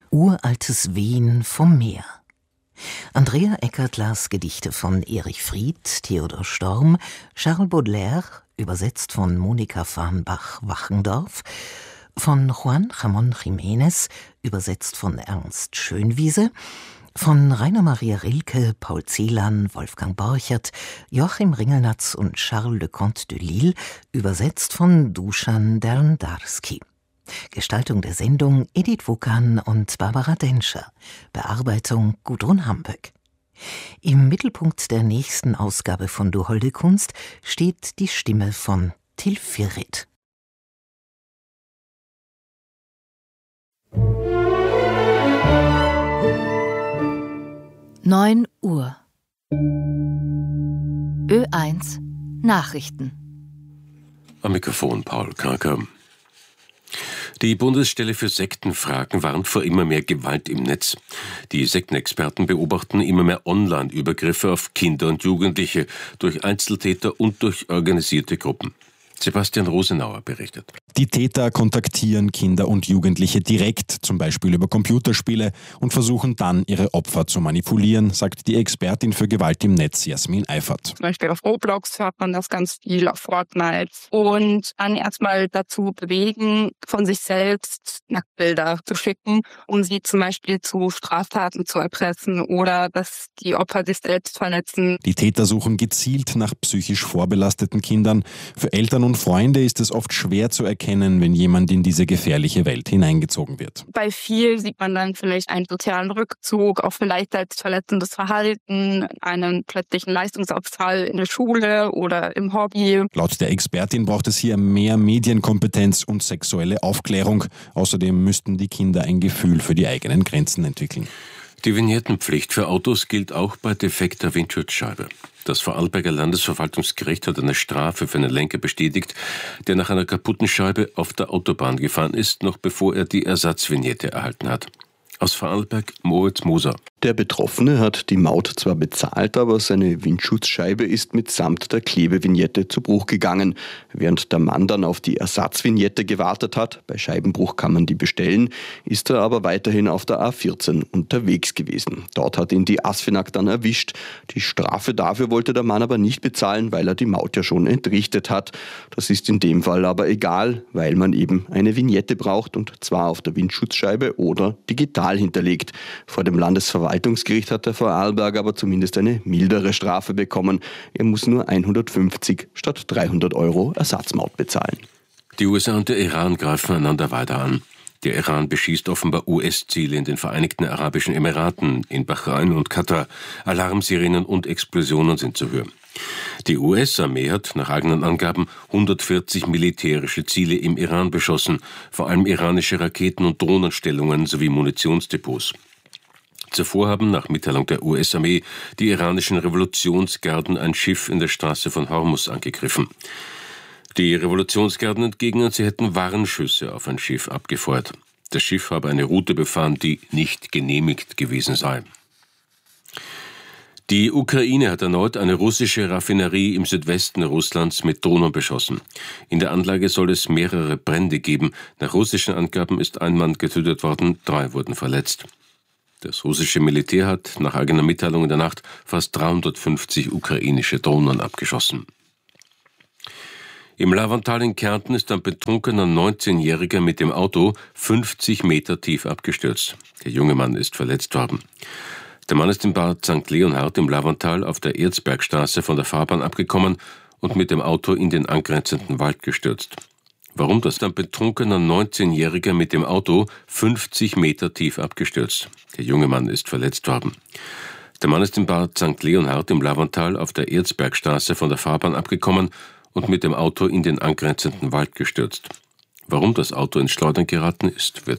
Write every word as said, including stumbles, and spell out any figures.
Uraltes Wehen vom Meer. Andrea Eckert las Gedichte von Erich Fried, Theodor Storm, Charles Baudelaire, übersetzt von Monika Farnbach-Wachendorf, von Juan Ramón Jiménez, übersetzt von Ernst Schönwiese, von Rainer Maria Rilke, Paul Celan, Wolfgang Borchert, Joachim Ringelnatz und Charles Le Comte de Lisle, übersetzt von Dusan Derndarski. Gestaltung der Sendung Edith Wukan und Barbara Denscher. Bearbeitung Gudrun Hamböck. Im Mittelpunkt der nächsten Ausgabe von Du holde Kunst steht die Stimme von Till Firrit. neun Uhr. Ö eins Nachrichten. Am Mikrofon Paul Karker. Die Bundesstelle für Sektenfragen warnt vor immer mehr Gewalt im Netz. Die Sektenexperten beobachten immer mehr Online-Übergriffe auf Kinder und Jugendliche durch Einzeltäter und durch organisierte Gruppen. Sebastian Rosenauer berichtet. Die Täter kontaktieren Kinder und Jugendliche direkt, zum Beispiel über Computerspiele, und versuchen dann, ihre Opfer zu manipulieren, sagt die Expertin für Gewalt im Netz, Jasmin Eifert. Zum Beispiel auf Roblox hört man das ganz viel, auf Fortnite. Und dann erstmal dazu bewegen, von sich selbst Nacktbilder zu schicken, um sie zum Beispiel zu Straftaten zu erpressen oder dass die Opfer sich selbst verletzen. Die Täter suchen gezielt nach psychisch vorbelasteten Kindern. Für Eltern und Freunde ist es oft schwer zu erkennen, wenn jemand in diese gefährliche Welt hineingezogen wird. Bei viel sieht man dann vielleicht einen sozialen Rückzug, auch vielleicht als verletzendes Verhalten, einen plötzlichen Leistungsabfall in der Schule oder im Hobby. Laut der Expertin braucht es hier mehr Medienkompetenz und sexuelle Aufklärung. Außerdem müssten die Kinder ein Gefühl für die eigenen Grenzen entwickeln. Die Vignettenpflicht für Autos gilt auch bei defekter Windschutzscheibe. Das Vorarlberger Landesverwaltungsgericht hat eine Strafe für einen Lenker bestätigt, der nach einer kaputten Scheibe auf der Autobahn gefahren ist, noch bevor er die Ersatzvignette erhalten hat. Aus Vorarlberg, Moritz Moser. Der Betroffene hat die Maut zwar bezahlt, aber seine Windschutzscheibe ist mitsamt der Klebevignette zu Bruch gegangen. Während der Mann dann auf die Ersatzvignette gewartet hat, bei Scheibenbruch kann man die bestellen, ist er aber weiterhin auf der A vierzehn unterwegs gewesen. Dort hat ihn die ASFINAG dann erwischt. Die Strafe dafür wollte der Mann aber nicht bezahlen, weil er die Maut ja schon entrichtet hat. Das ist in dem Fall aber egal, weil man eben eine Vignette braucht, und zwar auf der Windschutzscheibe oder digital hinterlegt. Vor dem Landesverwaltungsgericht hat der Vorarlberger aber zumindest eine mildere Strafe bekommen. Er muss nur hundertfünfzig statt dreihundert Euro Ersatzmaut bezahlen. Die U S A und der Iran greifen einander weiter an. Der Iran beschießt offenbar U S-Ziele in den Vereinigten Arabischen Emiraten, in Bahrain und Katar. Alarmsirenen und Explosionen sind zu hören. Die U S-Armee hat nach eigenen Angaben hundertvierzig militärische Ziele im Iran beschossen, vor allem iranische Raketen- und Drohnenstellungen sowie Munitionsdepots. Zuvor haben nach Mitteilung der U S-Armee die iranischen Revolutionsgarden ein Schiff in der Straße von Hormuz angegriffen. Die Revolutionsgarden entgegnen, sie hätten Warnschüsse auf ein Schiff abgefeuert. Das Schiff habe eine Route befahren, die nicht genehmigt gewesen sei. Die Ukraine hat erneut eine russische Raffinerie im Südwesten Russlands mit Drohnen beschossen. In der Anlage soll es mehrere Brände geben. Nach russischen Angaben ist ein Mann getötet worden, drei wurden verletzt. Das russische Militär hat nach eigener Mitteilung in der Nacht fast dreihundertfünfzig ukrainische Drohnen abgeschossen. Im Lavantal in Kärnten ist ein betrunkener neunzehnjähriger mit dem Auto fünfzig Meter tief abgestürzt. Der junge Mann ist verletzt worden. Der Mann ist in Bad Sankt Leonhard im Lavantal auf der Erzbergstraße von der Fahrbahn abgekommen und mit dem Auto in den angrenzenden Wald gestürzt. Warum das ein betrunkener neunzehnjähriger mit dem Auto fünfzig Meter tief abgestürzt? Der junge Mann ist verletzt worden. Der Mann ist in Bad Sankt Leonhard im Lavantal auf der Erzbergstraße von der Fahrbahn abgekommen und mit dem Auto in den angrenzenden Wald gestürzt. Warum das Auto ins Schleudern geraten ist, wird